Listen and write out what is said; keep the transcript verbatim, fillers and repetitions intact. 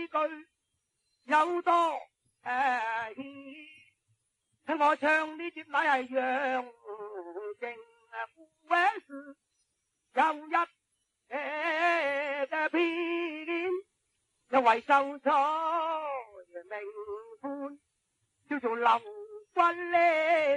句有多誒牽。我唱呢碟乃係楊靖故事，有一嘅片，有位秀才名官叫做林君呢。